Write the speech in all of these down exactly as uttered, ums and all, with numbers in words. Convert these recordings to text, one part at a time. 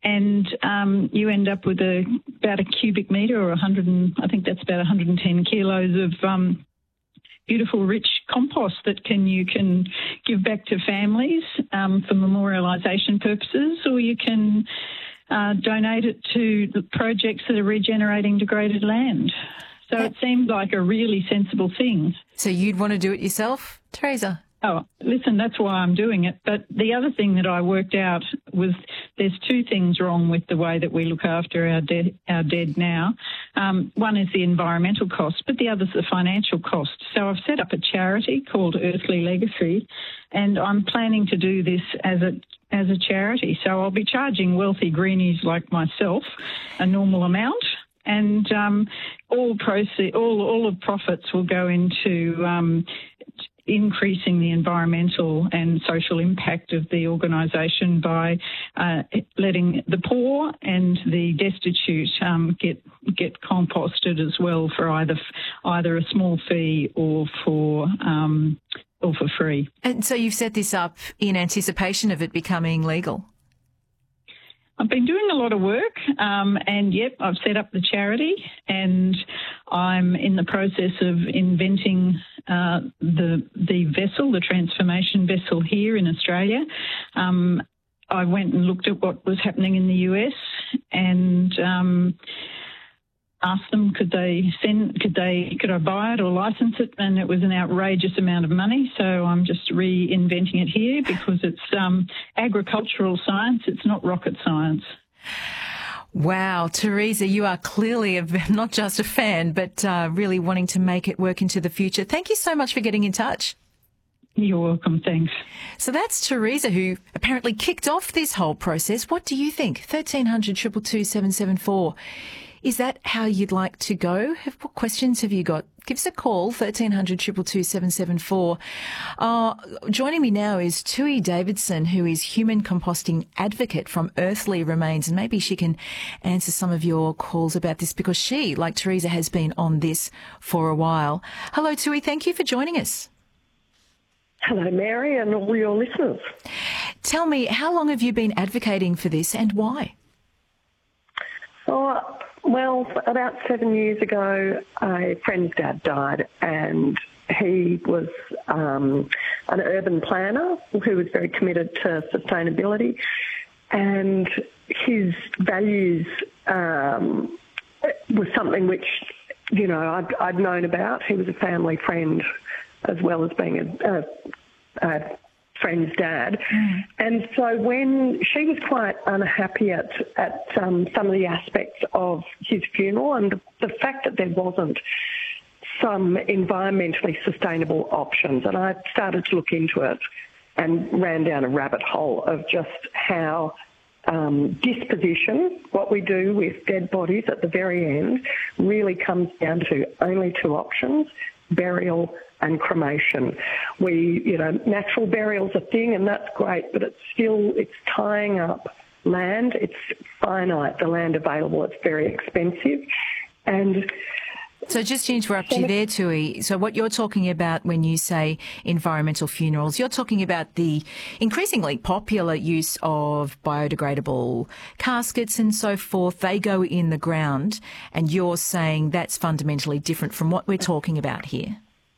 and um, you end up with a, about a cubic metre or one hundred, and, I think that's about one hundred ten kilos of um, beautiful, rich compost that can you can give back to families um, for memorialisation purposes, or you can uh, donate it to the projects that are regenerating degraded land. So it seemed like a really sensible thing. So you'd want to do it yourself, Teresa? Oh, listen, that's why I'm doing it. But the other thing that I worked out was there's two things wrong with the way that we look after our, de- our dead now. Um, one is the environmental cost, but the other is the financial cost. So I've set up a charity called Earthly Legacy, and I'm planning to do this as a as a charity. So I'll be charging wealthy greenies like myself a normal amount. And um, all proceeds, all all of profits will go into um, increasing the environmental and social impact of the organisation by uh, letting the poor and the destitute um, get get composted as well for either either a small fee or for um, or for free. And so you've set this up in anticipation of it becoming legal? I've been doing a lot of work um, and, yep, I've set up the charity, and I'm in the process of inventing uh, the the vessel, the transformation vessel here in Australia. Um, I went and looked at what was happening in the U S and um, asked them could they send, could they, could I buy it or license it, and it was an outrageous amount of money. So I'm just reinventing it here because it's um, agricultural science. It's not rocket science. Wow, Teresa, you are clearly a, not just a fan, but uh, really wanting to make it work into the future. Thank you so much for getting in touch. You're welcome, thanks. So that's Teresa, who apparently kicked off this whole process. What do you think? thirteen hundred, two two two, seven seven four. Is that how you'd like to go? What questions have you got? Give us a call, thirteen hundred, two two two, seven seven four. Uh, joining me now is Tui Davidson, who is human composting advocate from Earthly Remains, and maybe she can answer some of your calls about this because she, like Teresa, has been on this for a while. Hello, Tui. Thank you for joining us. Hello, Mary, and all your listeners. Tell me, how long have you been advocating for this and why? Oh, well, about seven years ago, a friend's dad died, and he was um, an urban planner who was very committed to sustainability, and his values um, was something which, you know, I'd, I'd known about. He was a family friend as well as being a, a, a friend's dad. Mm. And so when she was quite unhappy at, at um, some of the aspects of his funeral and the, the fact that there wasn't some environmentally sustainable options. And I started to look into it and ran down a rabbit hole of just how um, disposition, what we do with dead bodies at the very end, really comes down to only two options: burial and cremation. We, you know, natural burial's a thing and that's great, but it's still, it's tying up land. It's finite, the land available. It's very expensive. And so just to interrupt you there, Tui, so what you're talking about when you say environmental funerals, you're talking about the increasingly popular use of biodegradable caskets and so forth. They go in the ground, and you're saying that's fundamentally different from what we're talking about here.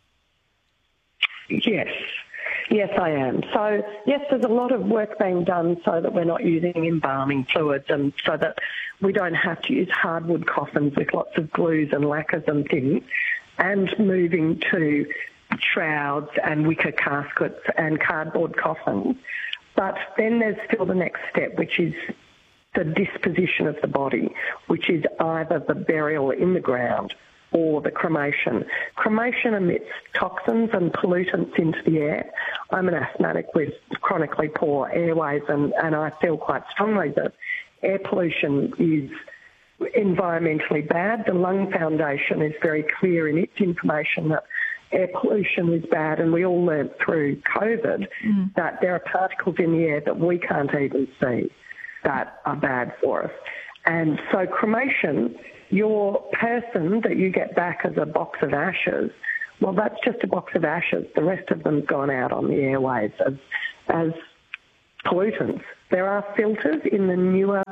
Yes. Yes, I am. So, yes, there's a lot of work being done so that we're not using embalming fluids and so that we don't have to use hardwood coffins with lots of glues and lacquers and things, and moving to shrouds and wicker caskets and cardboard coffins. But then there's still the next step, which is the disposition of the body, which is either the burial in the ground or the cremation. Cremation emits toxins and pollutants into the air. I'm an asthmatic with chronically poor airways, and, and I feel quite strongly that air pollution is environmentally bad. The Lung Foundation is very clear in its information that air pollution is bad, and we all learnt through COVID mm. that there are particles in the air that we can't even see that are bad for us. And so cremation, your person that you get back as a box of ashes, well, that's just a box of ashes. The rest of them's gone out on the airwaves as, as pollutants. There are filters in the newer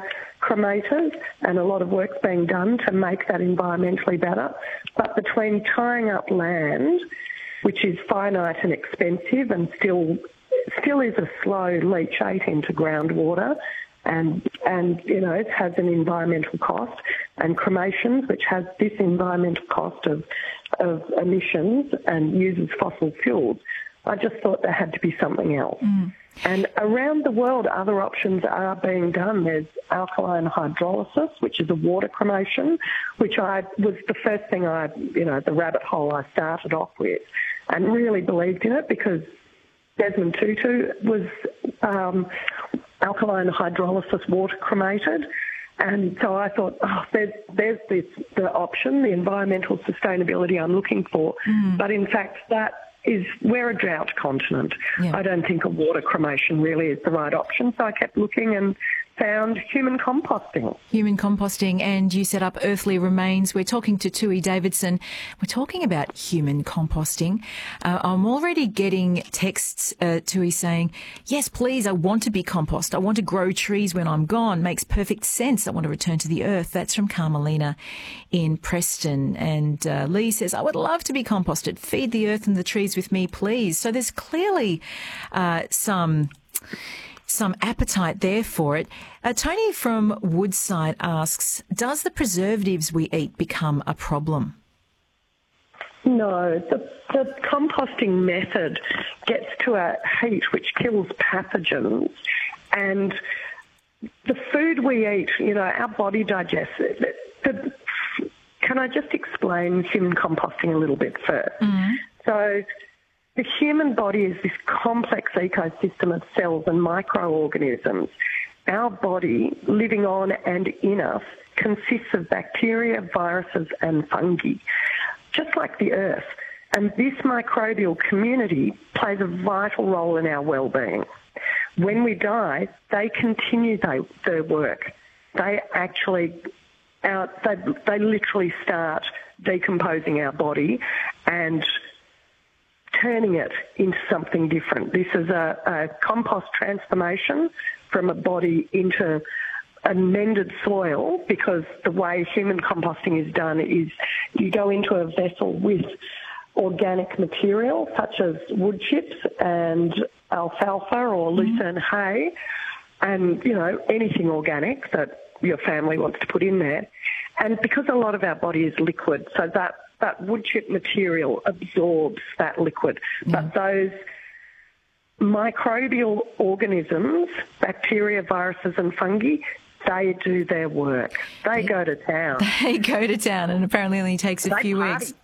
cremated, and a lot of work's being done to make that environmentally better. But between tying up land, which is finite and expensive and still still is a slow leachate into groundwater, and, and you know, it has an environmental cost, and cremations, which has this environmental cost of, of emissions and uses fossil fuels, I just thought there had to be something else. Mm. And around the world, other options are being done. There's alkaline hydrolysis, which is a water cremation, which I was the first thing I, you know, the rabbit hole I started off with, and really believed in it because Desmond Tutu was um, alkaline hydrolysis water cremated. And so I thought, oh, there's, there's this, the option, the environmental sustainability I'm looking for. Mm. But in fact, that is, we're a drought continent. Yeah. I don't think a water cremation really is the right option. So I kept looking and found human composting. Human composting, and you set up Earthly Remains. We're talking to Tui Davidson. We're talking about human composting. Uh, I'm already getting texts, uh, Tui, saying, yes, please, I want to be compost. I want to grow trees when I'm gone. Makes perfect sense. I want to return to the earth. That's from Carmelina in Preston. And uh, Lee says, I would love to be composted. Feed the earth and the trees with me, please. So there's clearly uh, some... some appetite there for it. Uh, Tony from Woodside asks, does the preservatives we eat become a problem? No, the, the composting method gets to a heat which kills pathogens, and the food we eat, you know, our body digests it. The, can I just explain human composting a little bit first? Mm-hmm. So the human body is this complex ecosystem of cells and microorganisms. Our body, living on and in us, consists of bacteria, viruses and fungi, just like the earth. And this microbial community plays a vital role in our well-being. When we die, they continue they, their work. They actually, out, they, they literally start decomposing our body and turning it into something different. This is a, a compost transformation from a body into amended soil, because the way human composting is done is you go into a vessel with organic material such as wood chips and alfalfa or lucerne hay and, you know, anything organic that your family wants to put in there. And because a lot of our body is liquid, so that that wood chip material absorbs that liquid. Mm. But those microbial organisms, bacteria, viruses and fungi, they do their work. They, they go to town. They go to town, and apparently only takes a they few party. weeks.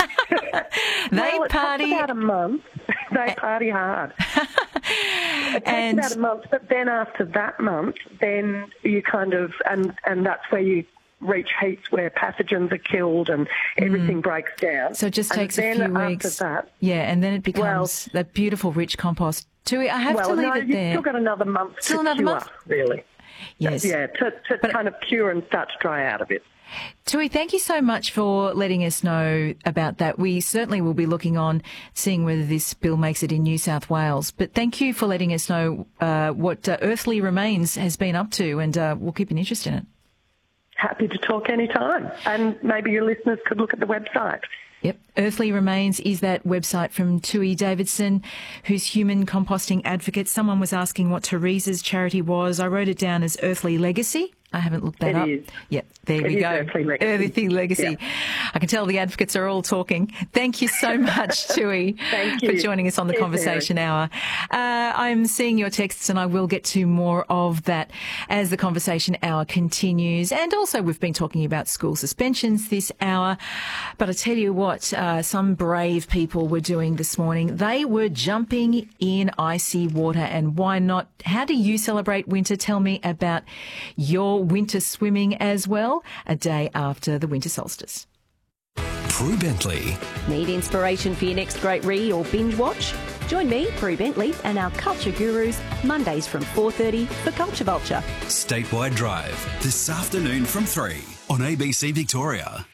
They well, it party. Takes about a month. They party hard. It takes and about a month, but then after that month, then you kind of, and, and that's where you reach heats where pathogens are killed and everything mm. breaks down. So it just and takes a few weeks. That, yeah, and then it becomes well, that beautiful rich compost. Tui, I have well, to leave no, it there. You've still got another month still to another cure, month? really. Yes. Yeah, to, to but, kind of cure and start to dry out a bit. Tui, thank you so much for letting us know about that. We certainly will be looking on, seeing whether this bill makes it in New South Wales. But thank you for letting us know uh, what uh, Earthly Remains has been up to, and uh, we'll keep an interest in it. Happy to talk anytime. And maybe your listeners could look at the website. Yep. Earthly Remains is that website from Tui Davidson, who's human composting advocate. Someone was asking what Teresa's charity was. I wrote it down as Earthly Legacy. I haven't looked that it up. Is. Yep, there it we is go. Earthly Legacy. Earthly Legacy. Yeah. I can tell the advocates are all talking. Thank you so much, Tui, Thank you. for joining us on the Cheers, Conversation Mary. Hour. Uh, I'm seeing your texts, and I will get to more of that as the Conversation Hour continues. And also, we've been talking about school suspensions this hour. But I tell you what, uh, some brave people were doing this morning. They were jumping in icy water, and why not? How do you celebrate winter? Tell me about your winter swimming as well, a day after the winter solstice. Prue Bentley. Need inspiration for your next great read or binge watch? Join me, Prue Bentley, and our culture gurus Mondays from four thirty for Culture Vulture. Statewide Drive, this afternoon from three on A B C Victoria.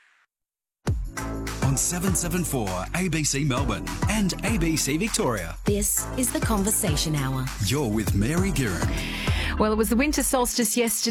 On seven seventy-four A B C Melbourne and A B C Victoria. This is the Conversation Hour. You're with Mary Guerin. Well, it was the winter solstice yesterday.